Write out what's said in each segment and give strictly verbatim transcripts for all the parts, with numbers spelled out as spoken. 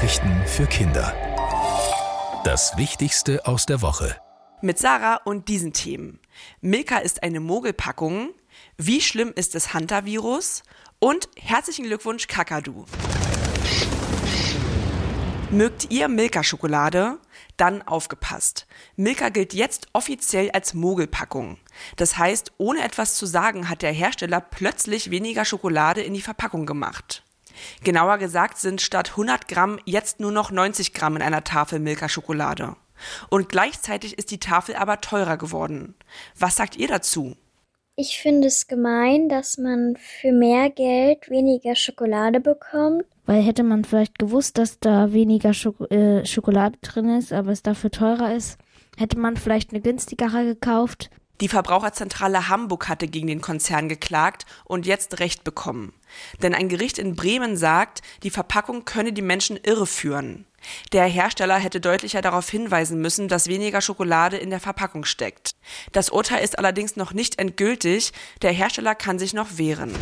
Nachrichten für Kinder. Das Wichtigste aus der Woche. Mit Sarah und diesen Themen. Milka ist eine Mogelpackung. Wie schlimm ist das Hantavirus? Und herzlichen Glückwunsch Kakadu. Mögt ihr Milka-Schokolade? Dann aufgepasst. Milka gilt jetzt offiziell als Mogelpackung. Das heißt, ohne etwas zu sagen, hat der Hersteller plötzlich weniger Schokolade in die Verpackung gemacht. Genauer gesagt sind statt hundert Gramm jetzt nur noch neunzig Gramm in einer Tafel Milka-Schokolade. Und gleichzeitig ist die Tafel aber teurer geworden. Was sagt ihr dazu? Ich finde es gemein, dass man für mehr Geld weniger Schokolade bekommt. Weil hätte man vielleicht gewusst, dass da weniger Schoko- äh, Schokolade drin ist, aber es dafür teurer ist, hätte man vielleicht eine günstigere gekauft. Die Verbraucherzentrale Hamburg hatte gegen den Konzern geklagt und jetzt Recht bekommen. Denn ein Gericht in Bremen sagt, die Verpackung könne die Menschen irreführen. Der Hersteller hätte deutlicher darauf hinweisen müssen, dass weniger Schokolade in der Verpackung steckt. Das Urteil ist allerdings noch nicht endgültig, der Hersteller kann sich noch wehren.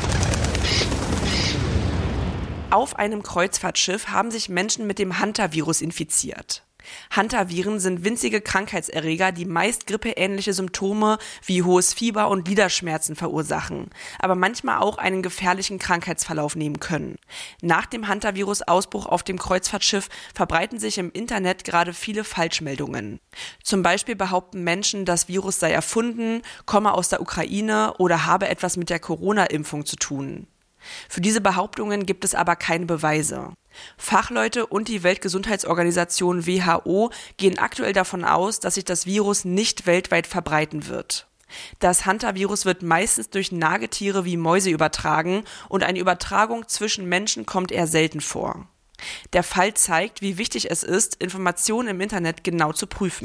Auf einem Kreuzfahrtschiff haben sich Menschen mit dem Hantavirus infiziert. Hantaviren sind winzige Krankheitserreger, die meist grippeähnliche Symptome wie hohes Fieber und Gliederschmerzen verursachen, aber manchmal auch einen gefährlichen Krankheitsverlauf nehmen können. Nach dem Hantavirus-Ausbruch auf dem Kreuzfahrtschiff verbreiten sich im Internet gerade viele Falschmeldungen. Zum Beispiel behaupten Menschen, das Virus sei erfunden, komme aus der Ukraine oder habe etwas mit der Corona-Impfung zu tun. Für diese Behauptungen gibt es aber keine Beweise. Fachleute und die Weltgesundheitsorganisation W H O gehen aktuell davon aus, dass sich das Virus nicht weltweit verbreiten wird. Das Hantavirus wird meistens durch Nagetiere wie Mäuse übertragen und eine Übertragung zwischen Menschen kommt eher selten vor. Der Fall zeigt, wie wichtig es ist, Informationen im Internet genau zu prüfen.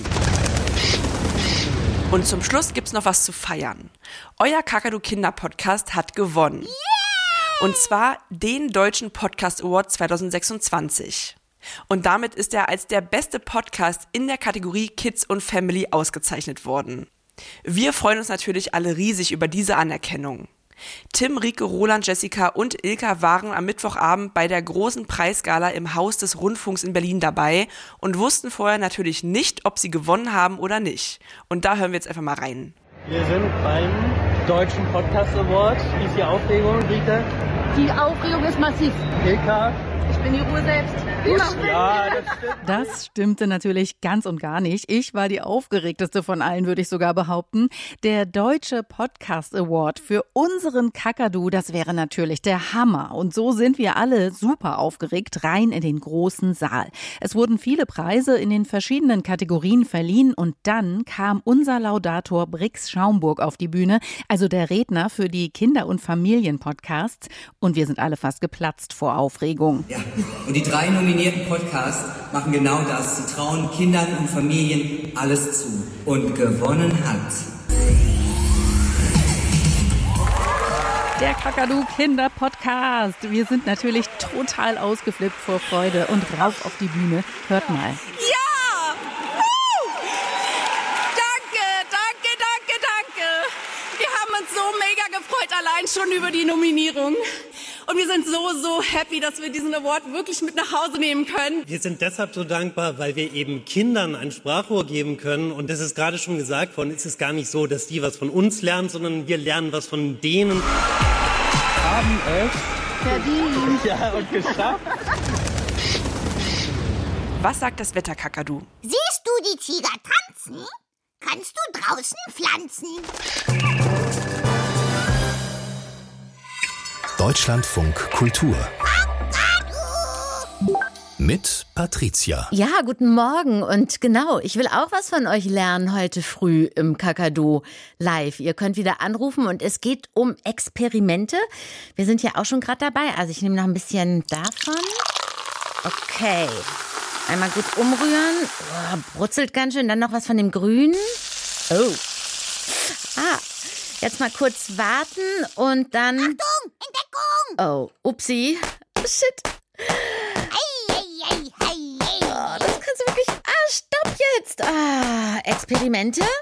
Und zum Schluss gibt's noch was zu feiern. Euer Kakadu-Kinder-Podcast hat gewonnen. Yeah! Und zwar den Deutschen Podcast Award zwanzig sechsundzwanzig. Und damit ist er als der beste Podcast in der Kategorie Kids und Family ausgezeichnet worden. Wir freuen uns natürlich alle riesig über diese Anerkennung. Tim, Rike, Roland, Jessica und Ilka waren am Mittwochabend bei der großen Preisgala im Haus des Rundfunks in Berlin dabei und wussten vorher natürlich nicht, ob sie gewonnen haben oder nicht. Und da hören wir jetzt einfach mal rein. Wir sind beim Deutschen Podcast Award. Wie ist die Aufregung, Rike? Die Aufregung ist massiv. Ilka? Ich bin die Ruhe selbst. Ja, das stimmt. Das stimmte natürlich ganz und gar nicht. Ich war die aufgeregteste von allen, würde ich sogar behaupten. Der Deutsche Podcast Award für unseren Kakadu, das wäre natürlich der Hammer. Und so sind wir alle super aufgeregt, rein in den großen Saal. Es wurden viele Preise in den verschiedenen Kategorien verliehen und dann kam unser Laudator Brix Schaumburg auf die Bühne, also der Redner für die Kinder- und Familienpodcasts. Und wir sind alle fast geplatzt vor Aufregung. Ja, und die drei nominierten Podcasts machen genau das. Sie trauen Kindern und Familien alles zu. Und gewonnen hat der Kakadu Kinder Podcast. Wir sind natürlich total ausgeflippt vor Freude und rauf auf die Bühne. Hört mal. Ja! Woo! Danke, danke, danke, danke. Wir haben uns so mega gefreut, allein schon über die Nominierung. Und wir sind so, so happy, dass wir diesen Award wirklich mit nach Hause nehmen können. Wir sind deshalb so dankbar, weil wir eben Kindern ein Sprachrohr geben können. Und das ist gerade schon gesagt worden, ist es gar nicht so, dass die was von uns lernen, sondern wir lernen was von denen. Haben es verdient. Ja, und geschafft. Was sagt das Wetter, Kakadu? Siehst du die Tiger tanzen? Kannst du draußen pflanzen? Deutschlandfunk Kultur. Mit Patricia. Ja, guten Morgen und genau, ich will auch was von euch lernen heute früh im Kakadu live. Ihr könnt wieder anrufen und es geht um Experimente. Wir sind ja auch schon gerade dabei, also ich nehme noch ein bisschen davon. Okay, einmal gut umrühren. Oh, brutzelt ganz schön, dann noch was von dem Grün. Oh, ah. Jetzt mal kurz warten und dann... Achtung, Entdeckung! Oh, upsie. Shit. Ei, ei, ei, ei, ei. Oh, das kannst du wirklich... Ah, stopp jetzt. Ah, Experimente?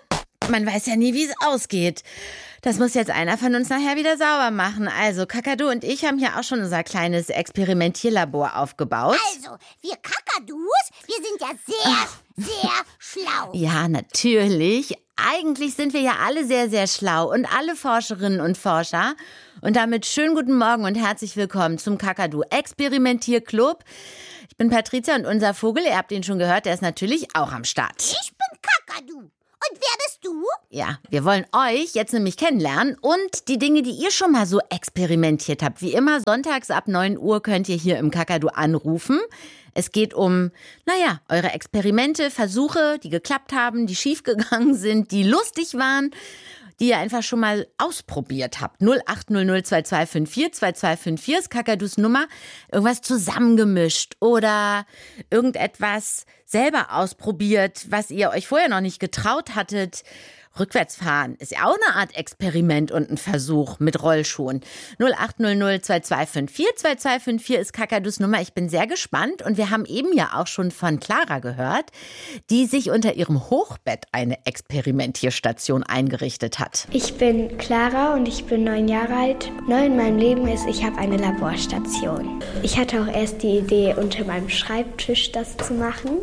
Man weiß ja nie, wie es ausgeht. Das muss jetzt einer von uns nachher wieder sauber machen. Also, Kakadu und ich haben hier auch schon unser kleines Experimentierlabor aufgebaut. Also, wir Kakadus, wir sind ja sehr, Ach. sehr schlau. Ja, natürlich. Eigentlich sind wir ja alle sehr, sehr schlau und alle Forscherinnen und Forscher. Und damit schönen guten Morgen und herzlich willkommen zum Kakadu Experimentierclub. Ich bin Patricia und unser Vogel, ihr habt ihn schon gehört, der ist natürlich auch am Start. Ich bin Kakadu. Und wer bist du? Ja, wir wollen euch jetzt nämlich kennenlernen und die Dinge, die ihr schon mal so experimentiert habt. Wie immer, sonntags ab neun Uhr könnt ihr hier im Kakadu anrufen. Es geht um, naja, eure Experimente, Versuche, die geklappt haben, die schiefgegangen sind, die lustig waren, die ihr einfach schon mal ausprobiert habt. null acht null null zwei zwei fünf vier zwei zwei fünf vier ist Kakadus Nummer. Irgendwas zusammengemischt oder irgendetwas selber ausprobiert, was ihr euch vorher noch nicht getraut hattet. Rückwärtsfahren ist ja auch eine Art Experiment und ein Versuch mit Rollschuhen. null acht null null zwei zwei fünf vier zwei zwei fünf vier ist Kakadus Nummer. Ich bin sehr gespannt und wir haben eben ja auch schon von Clara gehört, die sich unter ihrem Hochbett eine Experimentierstation eingerichtet hat. Ich bin Clara und ich bin neun Jahre alt. Neu in meinem Leben ist, ich habe eine Laborstation. Ich hatte auch erst die Idee, unter meinem Schreibtisch das zu machen.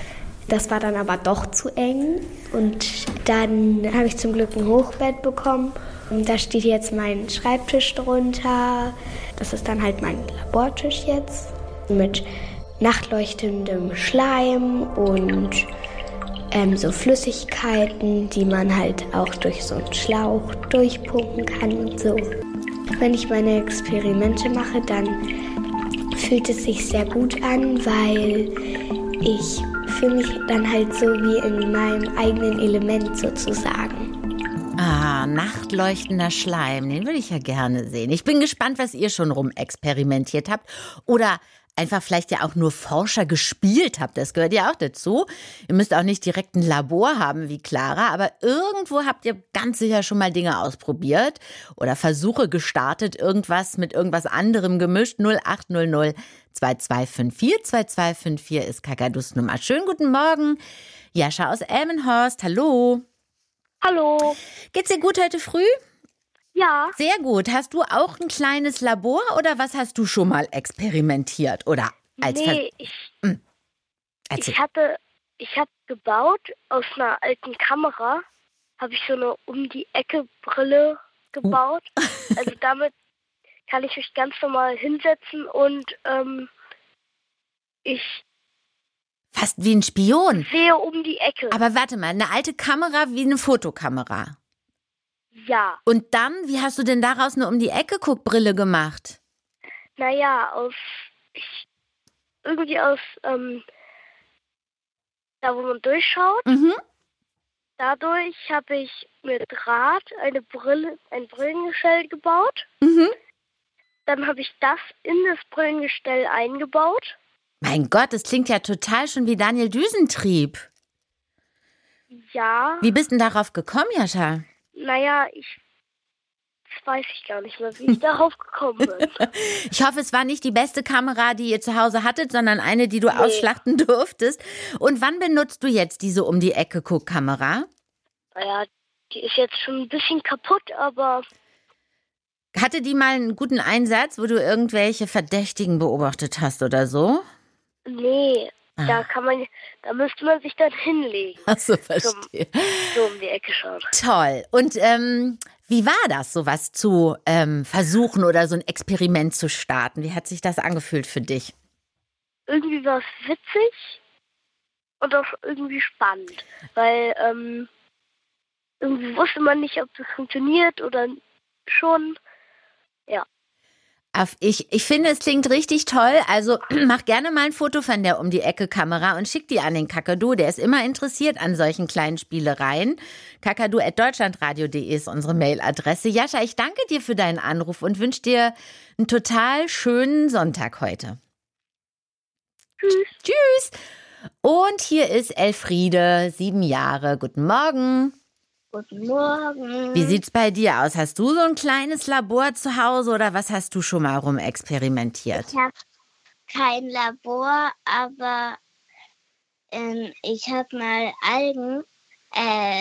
Das war dann aber doch zu eng und dann habe ich zum Glück ein Hochbett bekommen. Und da steht jetzt mein Schreibtisch drunter. Das ist dann halt mein Labortisch jetzt mit nachtleuchtendem Schleim und ähm, so Flüssigkeiten, die man halt auch durch so einen Schlauch durchpumpen kann und so. Wenn ich meine Experimente mache, dann fühlt es sich sehr gut an, weil ich fühle mich dann halt so wie in meinem eigenen Element sozusagen. Ah, nachtleuchtender Schleim, den würde ich ja gerne sehen. Ich bin gespannt, was ihr schon rumexperimentiert habt oder einfach vielleicht ja auch nur Forscher gespielt habt. Das gehört ja auch dazu. Ihr müsst auch nicht direkt ein Labor haben wie Clara, aber irgendwo habt ihr ganz sicher schon mal Dinge ausprobiert oder Versuche gestartet, irgendwas mit irgendwas anderem gemischt. null acht null null zwei zwei fünf vier zwei zwei fünf vier ist Kakadus Nummer. Schönen guten Morgen. Jascha aus Elmenhorst, hallo. Hallo. Geht's dir gut heute früh? Ja. Sehr gut. Hast du auch ein kleines Labor oder was hast du schon mal experimentiert? Oder als nee, ich, hm. ich hatte, ich habe gebaut aus einer alten Kamera, habe ich so eine Um-die-Ecke-Brille gebaut. Uh. Also damit kann ich mich ganz normal hinsetzen und ähm, ich fast wie ein Spion. Sehe um die Ecke. Aber warte mal, eine alte Kamera wie eine Fotokamera. Ja. Und dann, wie hast du denn daraus eine Um-die-Ecke-Guckbrille gemacht? Naja, aus, ich, irgendwie aus, ähm, da wo man durchschaut. Mhm. Dadurch habe ich mit Draht eine Brille, ein Brillengestell gebaut. Mhm. Dann habe ich das in das Brillengestell eingebaut. Mein Gott, das klingt ja total schon wie Daniel Düsentrieb. Ja. Wie bist du denn darauf gekommen, Jascha? Naja, ich das weiß ich gar nicht mehr, wie ich darauf gekommen bin. Ich hoffe, es war nicht die beste Kamera, die ihr zu Hause hattet, sondern eine, die du nee. ausschlachten durftest. Und wann benutzt du jetzt diese Um-die-Ecke-Guck-Kamera? Naja, die ist jetzt schon ein bisschen kaputt, aber... Hatte die mal einen guten Einsatz, wo du irgendwelche Verdächtigen beobachtet hast oder so? Nee. Ah. Da kann man, da müsste man sich dann hinlegen. Ach so, verstehe. Zum, so um die Ecke schauen. Toll. Und ähm, wie war das, sowas zu ähm, versuchen oder so ein Experiment zu starten? Wie hat sich das angefühlt für dich? Irgendwie war es witzig und auch irgendwie spannend, weil ähm, irgendwie wusste man nicht, ob das funktioniert oder schon. Ja. Ich, ich finde, es klingt richtig toll. Also mach gerne mal ein Foto von der Um-die-Ecke-Kamera und schick die an den Kakadu. Der ist immer interessiert an solchen kleinen Spielereien. kakadu at deutschlandradio punkt de ist unsere Mailadresse. Jascha, ich danke dir für deinen Anruf und wünsche dir einen total schönen Sonntag heute. Tschüss. Tschüss. Und hier ist Elfriede, sieben Jahre. Guten Morgen. Guten Morgen. Wie sieht's bei dir aus? Hast du so ein kleines Labor zu Hause oder was hast du schon mal rumexperimentiert? Ich habe kein Labor, aber ähm, ich habe mal Algen äh,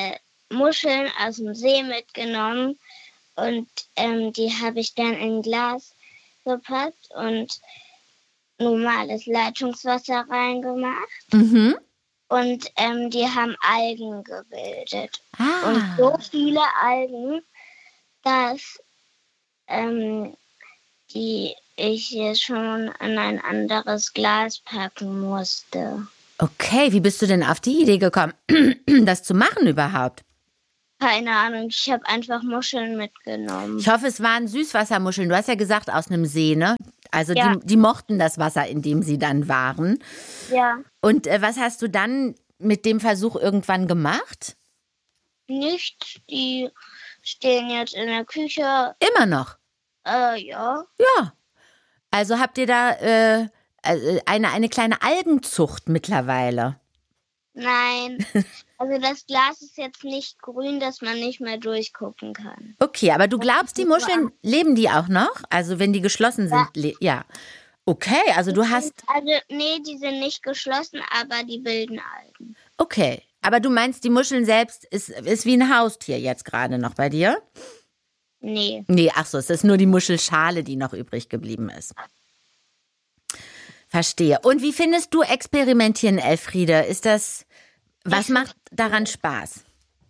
Muscheln aus dem See mitgenommen und ähm, die habe ich dann in ein Glas gepackt und normales Leitungswasser reingemacht. Mhm. Und ähm, die haben Algen gebildet. Ah. Und so viele Algen, dass ähm, die ich jetzt schon in ein anderes Glas packen musste. Okay, wie bist du denn auf die Idee gekommen, das zu machen überhaupt? Keine Ahnung, ich habe einfach Muscheln mitgenommen. Ich hoffe, es waren Süßwassermuscheln. Du hast ja gesagt, aus einem See, ne? Also Ja. die, die mochten das Wasser, in dem sie dann waren. Ja, Und äh, was hast du dann mit dem Versuch irgendwann gemacht? nichts. Die stehen jetzt in der Küche. Immer noch? Äh, ja. Ja. Also habt ihr da äh, äh, eine, eine kleine Algenzucht mittlerweile? Nein. Also das Glas ist jetzt nicht grün, dass man nicht mehr durchgucken kann. Okay, aber du glaubst, die Muscheln, leben die auch noch? Also wenn die geschlossen sind? Ja. le- ja. Okay, also du hast... Also, nee, die sind nicht geschlossen, aber die bilden Algen. Okay, aber du meinst, die Muscheln selbst ist, ist wie ein Haustier jetzt gerade noch bei dir? Nee. Nee, ach so, es ist nur die Muschelschale, die noch übrig geblieben ist. Verstehe. Und wie findest du Experimentieren, Elfriede? Ist das, was macht daran Spaß?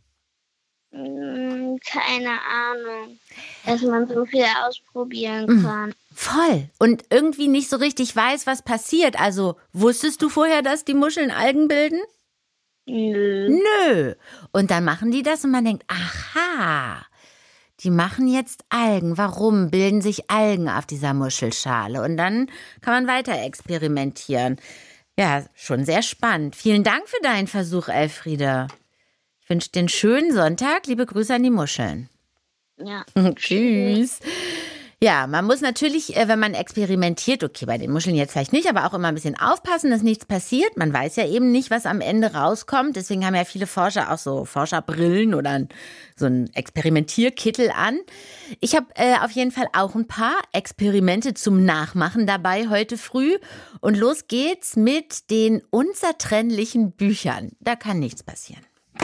Hm, keine Ahnung, dass man so viel ausprobieren Mhm. kann. Voll. Und irgendwie nicht so richtig weiß, was passiert. Also, wusstest du vorher, dass die Muscheln Algen bilden? Nö. Nö. Und dann machen die das und man denkt, aha, die machen jetzt Algen. Warum bilden sich Algen auf dieser Muschelschale? Und dann kann man weiter experimentieren. Ja, schon sehr spannend. Vielen Dank für deinen Versuch, Elfriede. Ich wünsche dir einen schönen Sonntag. Liebe Grüße an die Muscheln. Ja. Tschüss. Ja, man muss natürlich, äh, wenn man experimentiert, okay, bei den Muscheln jetzt vielleicht nicht, aber auch immer ein bisschen aufpassen, dass nichts passiert. Man weiß ja eben nicht, was am Ende rauskommt. Deswegen haben ja viele Forscher auch so Forscherbrillen oder ein, so ein Experimentierkittel an. Ich habe äh, auf jeden Fall auch ein paar Experimente zum Nachmachen dabei heute früh. Und los geht's mit den unzertrennlichen Büchern. Da kann nichts passieren.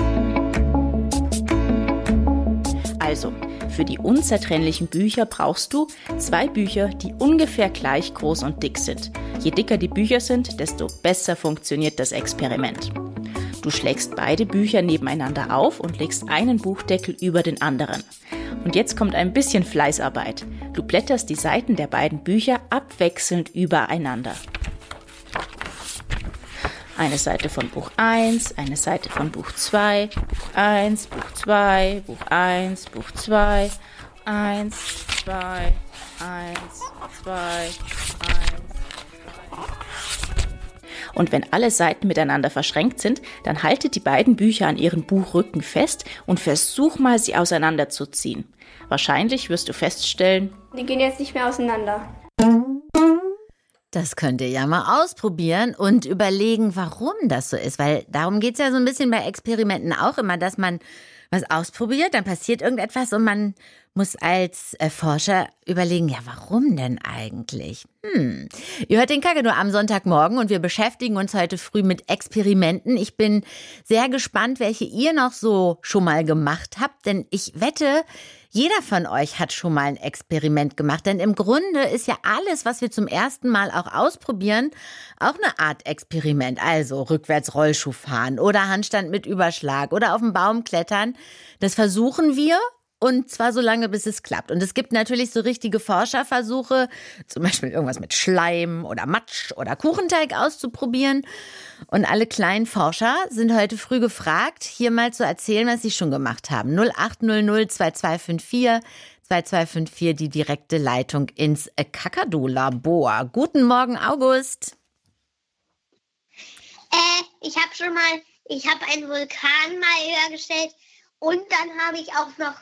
Also, für die unzertrennlichen Bücher brauchst du zwei Bücher, die ungefähr gleich groß und dick sind. Je dicker die Bücher sind, desto besser funktioniert das Experiment. Du schlägst beide Bücher nebeneinander auf und legst einen Buchdeckel über den anderen. Und jetzt kommt ein bisschen Fleißarbeit. Du blätterst die Seiten der beiden Bücher abwechselnd übereinander. Eine Seite von Buch eins, eine Seite von Buch zwei, eins, Buch zwei, Buch eins, Buch zwei, eins, zwei, eins, zwei, eins. Und wenn alle Seiten miteinander verschränkt sind, dann haltet die beiden Bücher an ihren Buchrücken fest und versuch mal, sie auseinanderzuziehen. Wahrscheinlich wirst du feststellen, die gehen jetzt nicht mehr auseinander. Das könnt ihr ja mal ausprobieren und überlegen, warum das so ist. Weil darum geht's ja so ein bisschen bei Experimenten auch immer, dass man was ausprobiert, dann passiert irgendetwas und man muss als äh, Forscher überlegen, ja, warum denn eigentlich? Hm. Ihr hört den Kakadu am Sonntagmorgen und wir beschäftigen uns heute früh mit Experimenten. Ich bin sehr gespannt, welche ihr noch so schon mal gemacht habt, denn ich wette, jeder von euch hat schon mal ein Experiment gemacht, denn im Grunde ist ja alles, was wir zum ersten Mal auch ausprobieren, auch eine Art Experiment. Also rückwärts Rollschuh fahren oder Handstand mit Überschlag oder auf den Baum klettern. Das versuchen wir. Und zwar so lange, bis es klappt. Und es gibt natürlich so richtige Forscherversuche, zum Beispiel irgendwas mit Schleim oder Matsch oder Kuchenteig auszuprobieren. Und alle kleinen Forscher sind heute früh gefragt, hier mal zu erzählen, was sie schon gemacht haben. null acht null null zwei zwei fünf vier zwei zwei fünf vier, die direkte Leitung ins Kakadu-Labor. Guten Morgen, August. Äh, ich habe schon mal, ich habe einen Vulkan mal hergestellt und dann habe ich auch noch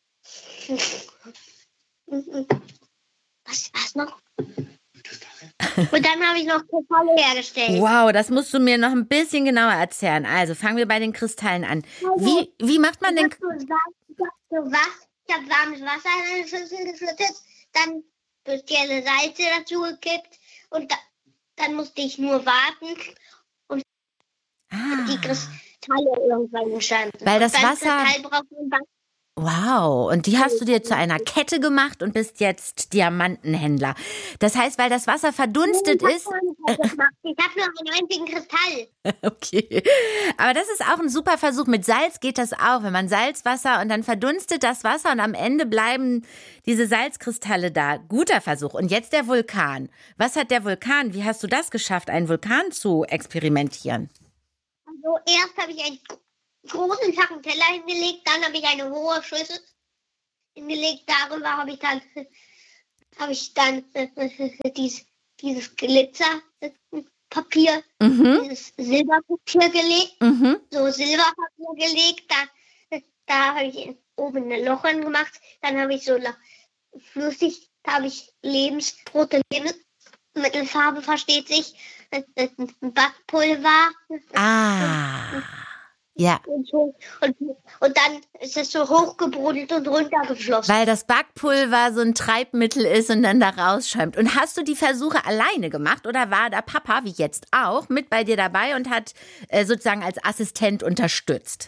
Was was noch? Und dann habe ich noch Kristalle hergestellt. Wow, das musst du mir noch ein bisschen genauer erzählen. Also fangen wir bei den Kristallen an. Wie, wie macht man denn... Ich habe so hab warmes Wasser in eine Schüssel geschüttet, dann spezielle Salze dazu gekippt und da, dann musste ich nur warten. Und ah. die, Christ, Kristalle irgendwann entstanden. Weil das und dann Wasser... Kristall braucht man Back- Wow, und die hast du dir zu einer Kette gemacht und bist jetzt Diamantenhändler. Das heißt, weil das Wasser verdunstet ist... Ich habe nur einen einzigen Kristall. Okay, aber das ist auch ein super Versuch. Mit Salz geht das auch, wenn man Salzwasser und dann verdunstet das Wasser und am Ende bleiben diese Salzkristalle da. Guter Versuch. Und jetzt der Vulkan. Was hat der Vulkan? Wie hast du das geschafft, einen Vulkan zu experimentieren? Also erst habe ich einen großen flachen Teller hingelegt, dann habe ich eine hohe Schüssel hingelegt. Darüber habe ich dann habe ich dann äh, dieses, dieses Glitzerpapier, mhm. dieses Silberpapier gelegt, mhm. so Silberpapier gelegt. Da, da habe ich oben ein Loch gemacht. Dann habe ich so flüssig, da habe ich lebensrote Lebensmittelfarbe, versteht sich, ein Backpulver. Ah. Ja. Und, so, und, und dann ist es so hochgebrodelt und runtergeflossen. Weil das Backpulver so ein Treibmittel ist und dann da rausschäumt. Und hast du die Versuche alleine gemacht oder war da Papa, wie jetzt auch, mit bei dir dabei und hat äh, sozusagen als Assistent unterstützt?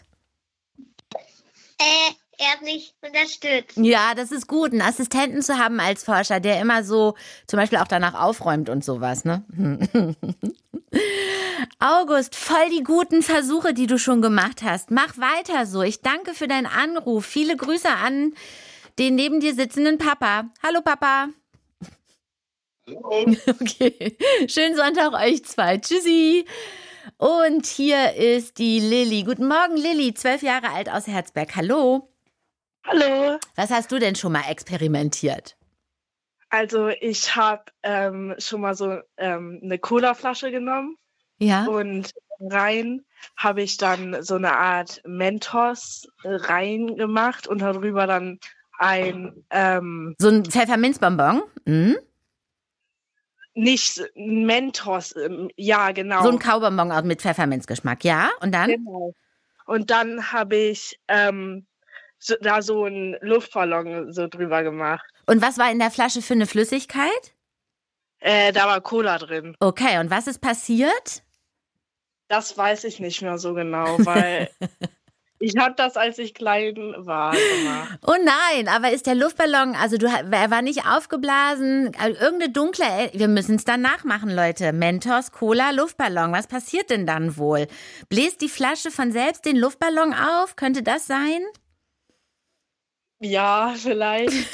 Äh, er hat mich unterstützt. Ja, das ist gut, einen Assistenten zu haben als Forscher, der immer so zum Beispiel auch danach aufräumt und sowas, ne? August, voll die guten Versuche, die du schon gemacht hast. Mach weiter so. Ich danke für deinen Anruf. Viele Grüße an den neben dir sitzenden Papa. Hallo Papa. Okay, schönen Sonntag euch zwei. Tschüssi. Und hier ist die Lilly. Guten Morgen, Lilly, zwölf Jahre alt aus Herzberg. Hallo. Hallo. Was hast du denn schon mal experimentiert? Also ich habe ähm, schon mal so ähm, eine Colaflasche genommen. Ja. Und rein habe ich dann so eine Art Mentos rein gemacht und darüber dann ein... Ähm, so ein Pfefferminzbonbon? Mhm. Nicht Mentos, ähm, ja genau. So ein Kaubonbon mit Pfefferminzgeschmack, ja? Und dann? Genau. Und dann habe ich ähm, so, da so einen Luftballon so drüber gemacht. Und was war in der Flasche für eine Flüssigkeit? Äh, da war Cola drin. Okay, und was ist passiert? Das weiß ich nicht mehr so genau, weil ich habe das, als ich klein war, gemacht. Oh nein, aber ist der Luftballon, also du, er war nicht aufgeblasen, irgendeine dunkle, wir müssen es dann nachmachen, Leute. Mentos, Cola, Luftballon, was passiert denn dann wohl? Bläst die Flasche von selbst den Luftballon auf? Könnte das sein? Ja, vielleicht.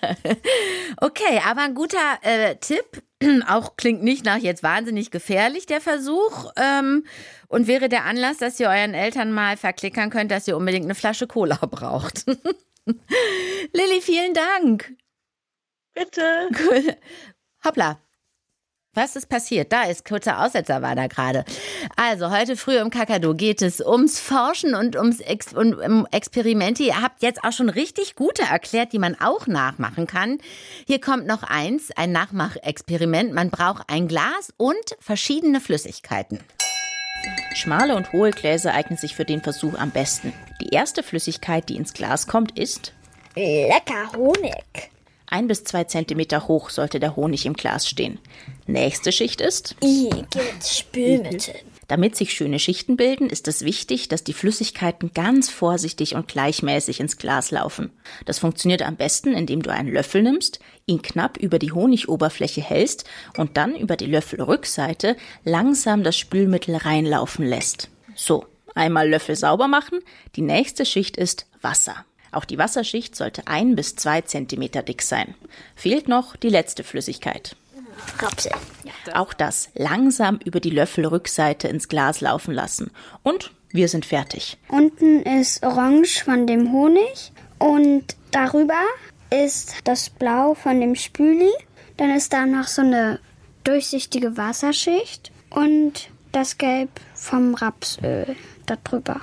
Okay, aber ein guter äh, Tipp. Auch klingt nicht nach jetzt wahnsinnig gefährlich, der Versuch. Ähm, und wäre der Anlass, dass ihr euren Eltern mal verklickern könnt, dass ihr unbedingt eine Flasche Cola braucht. Lilly, vielen Dank. Bitte. Cool. Hoppla. Was ist passiert? Da ist, kurzer Aussetzer war da gerade. Also, heute früh im Kakadu geht es ums Forschen und ums Ex- und um Experimente. Ihr habt jetzt auch schon richtig gute erklärt, die man auch nachmachen kann. Hier kommt noch eins, ein Nachmachexperiment. Man braucht ein Glas und verschiedene Flüssigkeiten. Schmale und hohe Gläser eignen sich für den Versuch am besten. Die erste Flüssigkeit, die ins Glas kommt, ist... Lecker Honig. Ein bis zwei Zentimeter hoch sollte der Honig im Glas stehen. Nächste Schicht ist... Igitt, Spülmittel. Damit sich schöne Schichten bilden, ist es wichtig, dass die Flüssigkeiten ganz vorsichtig und gleichmäßig ins Glas laufen. Das funktioniert am besten, indem du einen Löffel nimmst, ihn knapp über die Honigoberfläche hältst und dann über die Löffelrückseite langsam das Spülmittel reinlaufen lässt. So, einmal Löffel sauber machen. Die nächste Schicht ist Wasser. Auch die Wasserschicht sollte ein bis zwei Zentimeter dick sein. Fehlt noch die letzte Flüssigkeit. Rapsel. Auch das langsam über die Löffelrückseite ins Glas laufen lassen. Und wir sind fertig. Unten ist Orange von dem Honig und darüber ist das Blau von dem Spüli. Dann ist da noch so eine durchsichtige Wasserschicht und das Gelb vom Rapsöl darüber.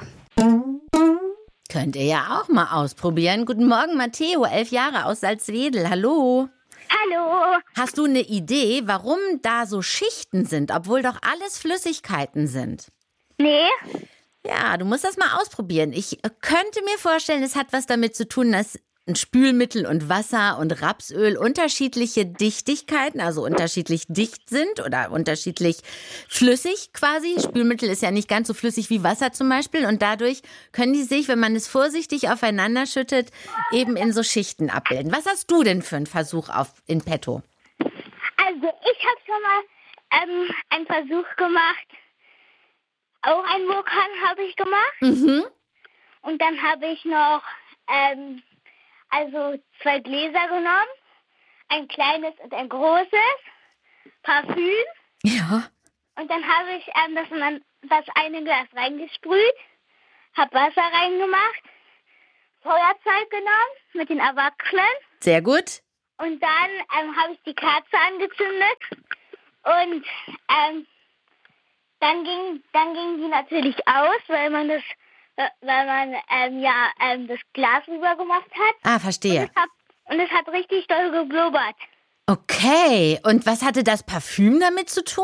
Könnt ihr ja auch mal ausprobieren. Guten Morgen, Matteo, elf Jahre aus Salzwedel. Hallo. Hallo. Hast du eine Idee, warum da so Schichten sind, obwohl doch alles Flüssigkeiten sind? Nee. Ja, du musst das mal ausprobieren. Ich könnte mir vorstellen, es hat was damit zu tun, dass ein Spülmittel und Wasser und Rapsöl unterschiedliche Dichtigkeiten, also unterschiedlich dicht sind oder unterschiedlich flüssig quasi. Spülmittel ist ja nicht ganz so flüssig wie Wasser zum Beispiel und dadurch können die sich, wenn man es vorsichtig aufeinander schüttet, eben in so Schichten abbilden. Was hast du denn für einen Versuch auf, in petto? Also ich habe schon mal ähm, einen Versuch gemacht. Auch einen Vulkan habe ich gemacht. Mhm. Und dann habe ich noch ähm, also zwei Gläser genommen. Ein kleines und ein großes. Parfüm. Ja. Und dann habe ich ähm, das, in das eine Glas reingesprüht. Habe Wasser reingemacht. Feuerzeug genommen mit den Erwachsenen. Sehr gut. Und dann ähm, habe ich die Kerze angezündet. Und ähm, dann ging, dann ging die natürlich aus, weil man das, weil man ähm, ja ähm, das Glas rüber gemacht hat. Ah, verstehe. Und es hat, und es hat richtig doll geblubbert. Okay. Und was hatte das Parfüm damit zu tun?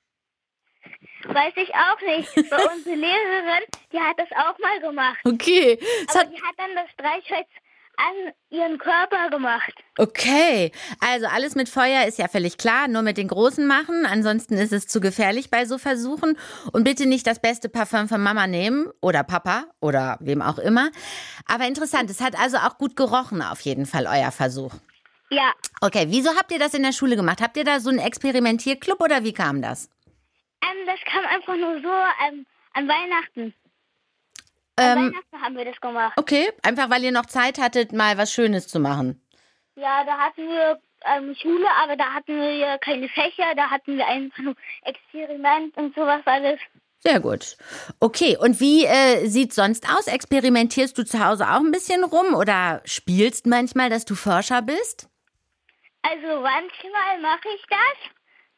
Weiß ich auch nicht. Bei unsere Lehrerin, die hat das auch mal gemacht. Okay. Es Aber hat die hat dann das Streichholz an ihren Körper gemacht. Okay, also alles mit Feuer ist ja völlig klar, nur mit den Großen machen, ansonsten ist es zu gefährlich bei so Versuchen. Und bitte nicht das beste Parfum von Mama nehmen oder Papa oder wem auch immer. Aber interessant, es hat also auch gut gerochen auf jeden Fall, euer Versuch. Ja. Okay, wieso habt ihr das in der Schule gemacht? Habt ihr da so einen Experimentierclub oder wie kam das? Ähm, das kam einfach nur so ähm, an Weihnachten. An Ähm, Weihnachten haben wir das gemacht. okay, einfach weil ihr noch Zeit hattet, mal was Schönes zu machen. Ja, da hatten wir ähm, Schule, aber da hatten wir ja keine Fächer, da hatten wir einfach nur Experiment und sowas alles. Sehr gut. Okay, und wie äh, sieht's sonst aus? Experimentierst du zu Hause auch ein bisschen rum oder spielst manchmal, dass du Forscher bist? Also manchmal mache ich das.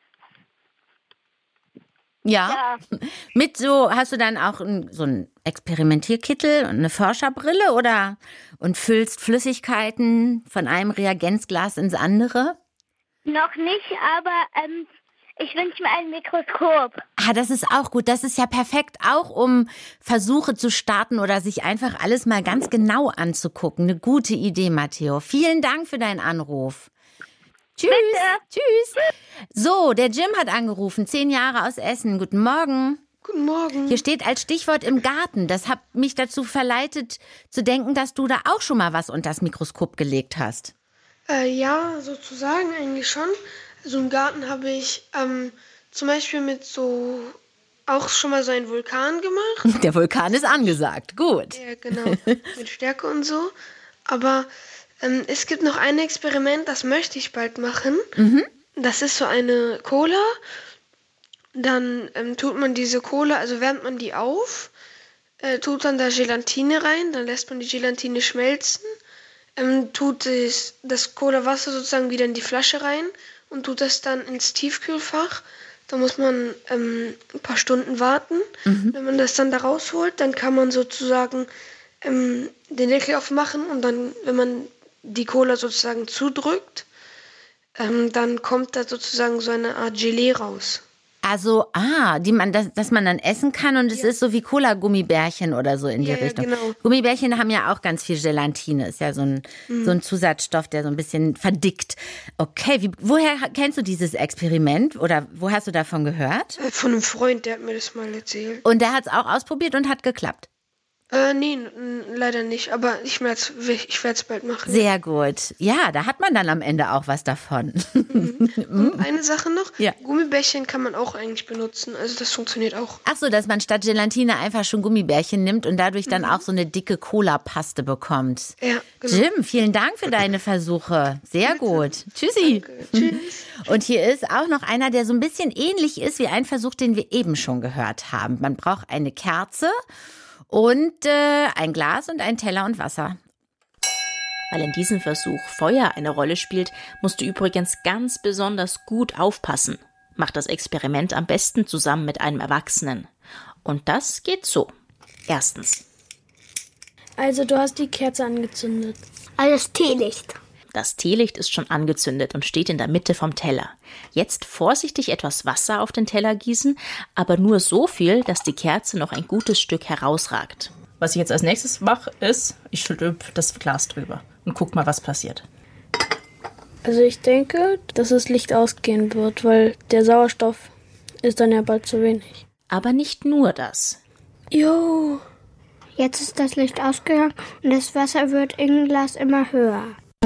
Ja. ja. Mit so, hast du dann auch ein, so einen Experimentierkittel und eine Forscherbrille oder und füllst Flüssigkeiten von einem Reagenzglas ins andere? Noch nicht, aber ähm, ich wünsche mir ein Mikroskop. Ah, das ist auch gut. Das ist ja perfekt, auch um Versuche zu starten oder sich einfach alles mal ganz genau anzugucken. Eine gute Idee, Matteo. Vielen Dank für deinen Anruf. Tschüss. Bitte. Tschüss. So, der Jim hat angerufen, zehn Jahre aus Essen. Guten Morgen. Guten Morgen. Hier steht als Stichwort im Garten. Das hat mich dazu verleitet, zu denken, dass du da auch schon mal was unter das Mikroskop gelegt hast. Äh, ja, sozusagen eigentlich schon. Also im Garten habe ich ähm, zum Beispiel mit so auch schon mal so einen Vulkan gemacht. Der Vulkan ist angesagt. Gut. Ja, genau. Mit Stärke und so. Aber ähm, es gibt noch ein Experiment, das möchte ich bald machen. Mhm. Das ist so eine Cola. Dann ähm, tut man diese Cola, also wärmt man die auf, äh, tut dann da Gelatine rein, dann lässt man die Gelatine schmelzen, ähm, tut das, das Cola-Wasser sozusagen wieder in die Flasche rein und tut das dann ins Tiefkühlfach. Da muss man ähm, ein paar Stunden warten. Mhm. Wenn man das dann da rausholt, dann kann man sozusagen ähm, den Deckel aufmachen und dann, wenn man die Cola sozusagen zudrückt, ähm, dann kommt da sozusagen so eine Art Gelee raus. Also, ah, die man, das, dass man dann essen kann und es ja. ist so wie Cola-Gummibärchen oder so in die ja, Richtung. Ja, genau. Gummibärchen haben ja auch ganz viel Gelatine, ist ja so ein, mhm. so ein Zusatzstoff, der so ein bisschen verdickt. Okay, wie, woher kennst du dieses Experiment oder wo hast du davon gehört? Von einem Freund, der hat mir das mal erzählt. Und der hat es auch ausprobiert und hat geklappt? Äh, nee, n- leider nicht, aber ich, ich werde es bald machen. Sehr gut. Ja, da hat man dann am Ende auch was davon. Mhm. Und eine Sache noch, ja. Gummibärchen kann man auch eigentlich benutzen, also das funktioniert auch. Ach so, dass man statt Gelatine einfach schon Gummibärchen nimmt und dadurch dann mhm. auch so eine dicke Cola-Paste bekommt. Ja, genau. Jim, vielen Dank für deine Versuche. Sehr Bitte. Gut. Tschüssi. Danke. Tschüss. Und hier ist auch noch einer, der so ein bisschen ähnlich ist wie ein Versuch, den wir eben schon gehört haben. Man braucht eine Kerze und äh, ein Glas und ein Teller und Wasser. Weil in diesem Versuch Feuer eine Rolle spielt, musst du übrigens ganz besonders gut aufpassen. Mach das Experiment am besten zusammen mit einem Erwachsenen. Und das geht so. Erstens. Also du hast die Kerze angezündet. Also das Teelicht. Das Teelicht ist schon angezündet und steht in der Mitte vom Teller. Jetzt vorsichtig etwas Wasser auf den Teller gießen, aber nur so viel, dass die Kerze noch ein gutes Stück herausragt. Was ich jetzt als nächstes mache, ist, ich stülpe das Glas drüber. und guckt mal, was passiert. Also ich denke, dass das Licht ausgehen wird, weil der Sauerstoff ist dann ja bald zu wenig. Aber nicht nur das. Jo, jetzt ist das Licht ausgegangen und das Wasser wird im Glas immer höher.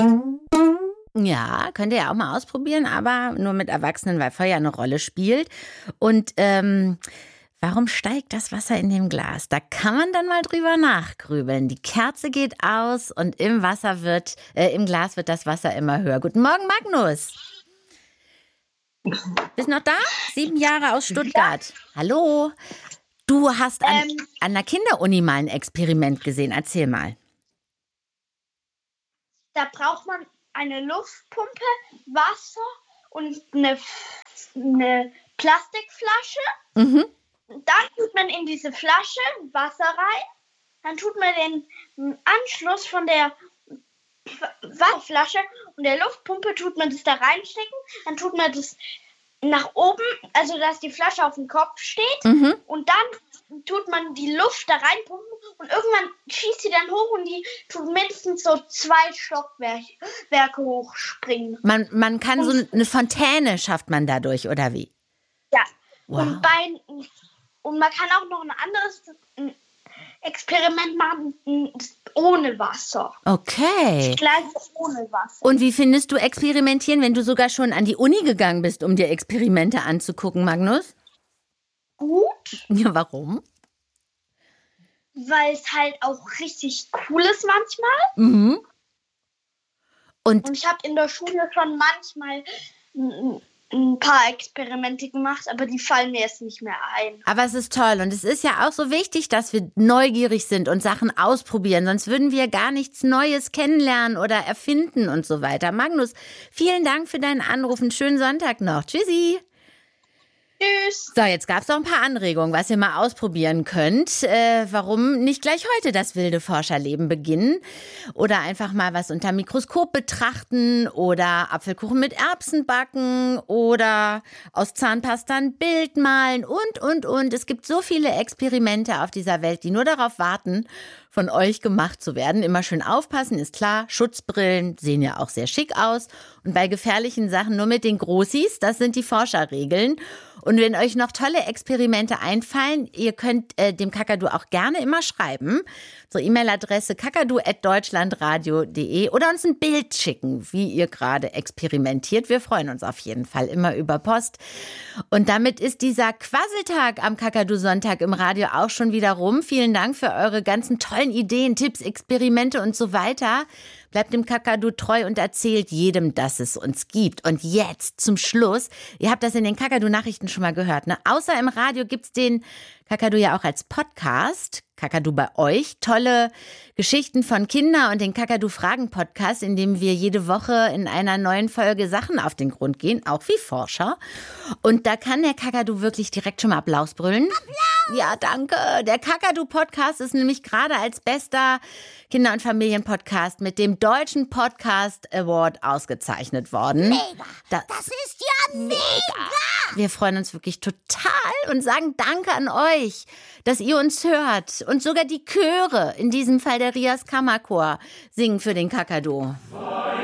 Ja, könnt ihr ja auch mal ausprobieren, aber nur mit Erwachsenen, weil Feuer eine Rolle spielt. Und ähm, warum steigt das Wasser in dem Glas? Da kann man dann mal drüber nachgrübeln. Die Kerze geht aus und im Wasser wird, äh, im Glas wird das Wasser immer höher. Guten Morgen, Magnus. Bist noch da? Sieben Jahre aus Stuttgart. Ja. Hallo. Du hast an, ähm, an der Kinderuni mal ein Experiment gesehen. Erzähl mal. Da braucht man eine Luftpumpe, Wasser und eine, eine Plastikflasche. Mhm. Dann tut man in diese Flasche Wasser rein. Dann tut man den Anschluss von der Wasserflasche und der Luftpumpe tut man das da reinstecken. Dann tut man das nach oben, also dass die Flasche auf dem Kopf steht. Mhm. Und dann tut man die Luft da reinpumpen und irgendwann schießt sie dann hoch und die tut mindestens so zwei Stockwerke hochspringen. Man, man kann und, so eine Fontäne schafft man dadurch, oder wie? Ja. Wow. Und, bei, und man kann auch noch ein anderes Experiment machen ohne Wasser. Okay. Gleich ohne Wasser. Und wie findest du experimentieren, wenn du sogar schon an die Uni gegangen bist, um dir Experimente anzugucken, Magnus? Gut. Ja, warum? Weil es halt auch richtig cool ist manchmal. Mhm. Und, Und ich habe in der Schule schon manchmal ein paar Experimente gemacht, aber die fallen mir jetzt nicht mehr ein. Aber es ist toll und es ist ja auch so wichtig, dass wir neugierig sind und Sachen ausprobieren, sonst würden wir gar nichts Neues kennenlernen oder erfinden und so weiter. Magnus, vielen Dank für deinen Anruf. Einen schönen Sonntag noch. Tschüssi. Tschüss. So, jetzt gab es noch ein paar Anregungen, was ihr mal ausprobieren könnt. Äh, warum nicht gleich heute das wilde Forscherleben beginnen? Oder einfach mal was unter Mikroskop betrachten oder Apfelkuchen mit Erbsen backen oder aus Zahnpasta ein Bild malen und, und, und. Es gibt so viele Experimente auf dieser Welt, die nur darauf warten, von euch gemacht zu werden. Immer schön aufpassen, ist klar. Schutzbrillen sehen ja auch sehr schick aus. Und bei gefährlichen Sachen nur mit den Großis, das sind die Forscherregeln. Und wenn euch noch tolle Experimente einfallen, ihr könnt äh, dem Kakadu auch gerne immer schreiben. Zur E-Mail-Adresse kakadu at deutschlandradio punkt de oder uns ein Bild schicken, wie ihr gerade experimentiert. Wir freuen uns auf jeden Fall immer über Post. Und damit ist dieser Quasseltag am Kakadu-Sonntag im Radio auch schon wieder rum. Vielen Dank für eure ganzen tollen Ideen, Tipps, Experimente und so weiter. Bleibt dem Kakadu treu und erzählt jedem, dass es uns gibt. Und jetzt zum Schluss, ihr habt das in den Kakadu-Nachrichten schon mal gehört, ne? Außer im Radio gibt's den Kakadu ja auch als Podcast. Kakadu bei euch. Tolle Geschichten von Kindern und den Kakadu-Fragen-Podcast, in dem wir jede Woche in einer neuen Folge Sachen auf den Grund gehen, auch wie Forscher. Und da kann der Kakadu wirklich direkt schon mal Applaus brüllen. Applaus! Ja, danke. Der Kakadu-Podcast ist nämlich gerade als bester Kinder- und Familien-Podcast mit dem Deutschen Podcast Award ausgezeichnet worden. Mega. Das, das ist ja mega. Wir freuen uns wirklich total und sagen Danke an euch, dass ihr uns hört. Und sogar die Chöre, in diesem Fall der Rias Kammerchor, singen für den Kakadu.